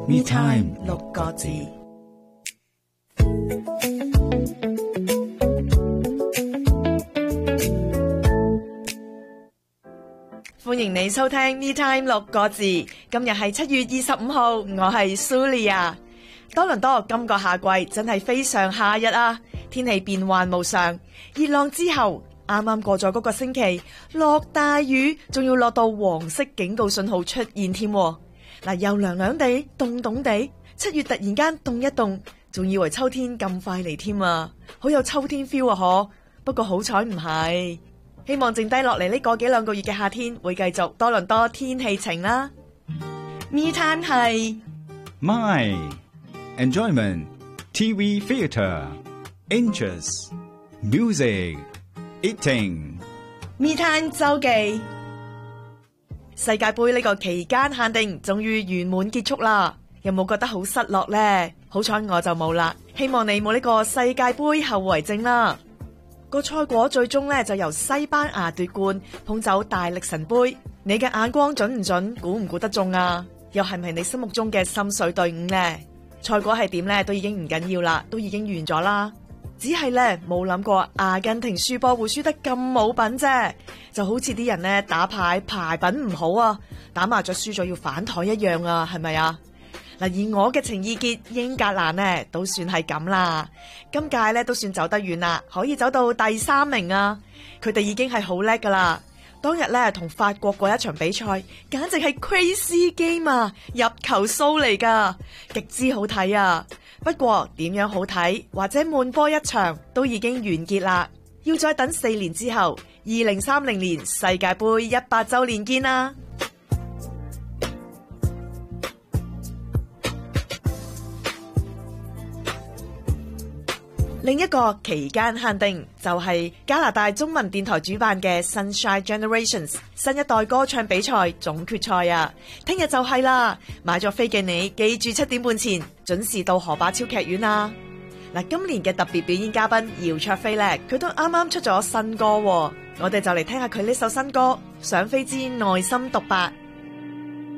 Me Time 六個字。歡迎你收聽 Me Time 六個字。今日係7月25號，我係 Sulia。多倫多今個夏季真係非常夏日啊！天氣變幻無常，熱浪之後啱啱過咗嗰個星期，落大雨，仲要落到黃色警告信號出現添。嗱，又涼涼地，凍凍地，7月突然間凍一凍，仲以為秋天咁快嚟添啊！好有秋天 feel 啊，嗬！不過好彩唔係。希望剩低落嚟呢個幾兩個月嘅夏天會繼續多倫多天氣晴啦。Me Time 係 My Enjoyment TV Theatre Interest Music Eating Me Time 周記。世界盃呢個期間限定終於圓滿結束啦，有冇覺得好失落呢？好彩我就冇啦，希望你冇呢個世界盃後遺症啦。個賽果最終咧就由西班牙奪冠，捧走大力神杯。你嘅眼光準唔準？估唔估得中啊？又係唔係你心目中嘅心水隊伍呢？賽果係點咧都已經唔緊要啦，都已經完咗啦。只係咧冇諗過阿根廷輸波會輸得咁冇品啫，就好似啲人咧打牌牌品唔好啊，打麻雀輸咗要反台一樣啊，係咪啊？嗱，而我嘅情意結英格蘭呢都算係咁啦，今屆咧都算走得遠啦，可以走到第3名啊！佢哋已經係好叻噶啦。當日咧同法國嗰一場比賽，簡直係 crazy game 啊，入球 show 嚟噶，極之好睇啊！不過點樣好睇或者悶波一場都已經完結啦，要再等4年之後，2030年世界盃100週年見啦！另一個期間限定就係加拿大中文電台主辦嘅 Sunshine Generations 新一代歌唱比賽總決賽啊！聽日就係啦，買咗飛嘅你記住7點半前準時到河馬超劇院啊！嗱，今年嘅特別表演嘉賓姚卓飛咧，佢都啱啱出咗新歌喎，我哋就嚟聽下佢呢首新歌《想飛之內心獨白》。